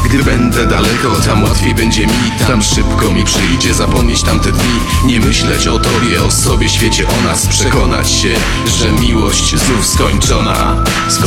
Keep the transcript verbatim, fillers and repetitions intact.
Gdy będę daleko, tam łatwiej będzie mi. Tam szybko mi przyjdzie zapomnieć tamte dni. Nie myśleć o tobie, o sobie, świecie, o nas. Przekonać się, że miłość znów skończona. Skończona.